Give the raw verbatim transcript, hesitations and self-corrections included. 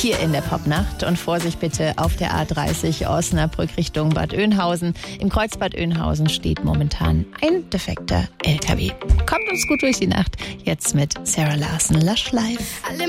hier in der Popnacht. Und Vorsicht bitte auf der A dreißig Osnabrück Richtung Bad Oeynhausen. Im Kreuz Bad Oeynhausen steht momentan ein defekter L K W. Kommt uns gut durch die Nacht. Jetzt mit Sarah Larson, Lush Life.